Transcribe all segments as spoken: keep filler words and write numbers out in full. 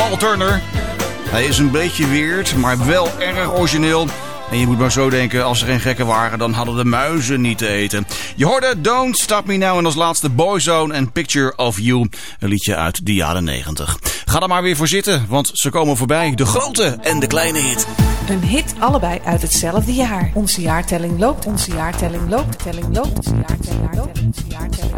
Paul Turner. Hij is een beetje weird, maar wel erg origineel. En je moet maar zo denken, als er geen gekken waren, dan hadden de muizen niet te eten. Je hoorde Don't Stop Me Now en als laatste Boyzone en Picture of You. Een liedje uit de jaren negentig. Ga er maar weer voor zitten, want ze komen voorbij. De grote en de kleine hit. Een hit, allebei uit hetzelfde jaar. Onze jaartelling loopt, onze jaartelling loopt, telling loopt, onze jaartelling loopt, onze jaartelling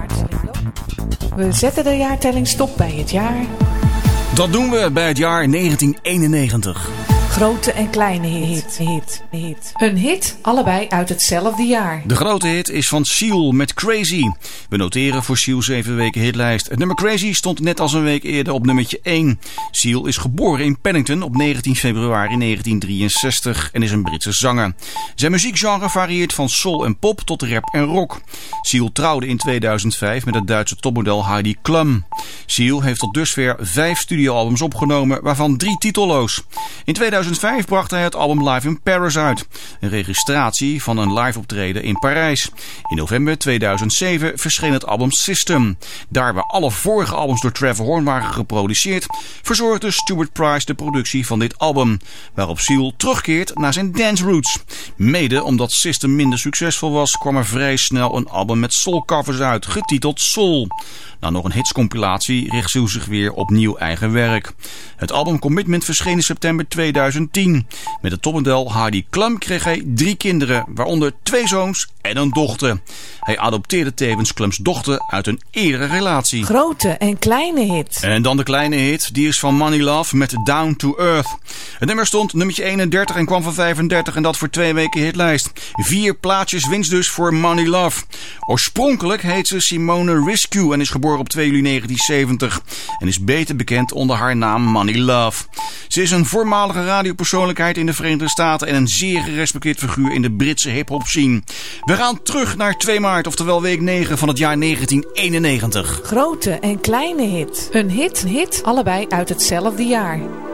loopt. We zetten de jaartelling stop bij het jaar. Dat doen we bij het jaar negentien eenennegentig. Grote en kleine hit, hit, hit. Een hit, allebei uit hetzelfde jaar. De grote hit is van Seal met Crazy. We noteren voor Seal zeven weken hitlijst. Het nummer Crazy stond net als een week eerder op nummertje één. Seal is geboren in Paddington op negentien februari negentien drieënzestig en is een Britse zanger. Zijn muziekgenre varieert van soul en pop tot rap en rock. Seal trouwde in tweeduizend vijf met het Duitse topmodel Heidi Klum. Seal heeft tot dusver vijf studioalbums opgenomen, waarvan drie titelloos. In tweeduizend vijf bracht hij het album Live in Paris uit. Een registratie van een live optreden in Parijs. In november tweeduizend zeven verscheen het album System. Daar waar alle vorige albums door Trevor Horn waren geproduceerd, verzorgde Stuart Price de productie van dit album, waarop Seal terugkeert naar zijn dance roots. Mede omdat System minder succesvol was, kwam er vrij snel een album met soulcovers uit, getiteld Soul. Na nog een hitscompilatie richt Seal zich weer op nieuw eigen werk. Het album Commitment verscheen in september tweeduizend tien. Met het topmodel Heidi Klum kreeg hij drie kinderen, waaronder twee zoons en een dochter. Hij adopteerde tevens Klums dochter uit een eerdere relatie. Grote en kleine hit. En dan de kleine hit, die is van Money Love met Down to Earth. Het nummer stond nummertje eenendertig en kwam van vijfendertig en dat voor twee weken hitlijst. Vier plaatjes winst dus voor Money Love. Oorspronkelijk heet ze Simone Rescue en is geboren op twee juli negentien zeventig. En is beter bekend onder haar naam Money Love. Ze is een voormalige radiopersoonlijkheid in de Verenigde Staten en een zeer gerespecteerd figuur in de Britse hip-hop scene. We gaan terug naar twee maart, oftewel week negen van het jaar negentien eenennegentig. Grote en kleine hit. Een hit, een hit, allebei uit hetzelfde jaar.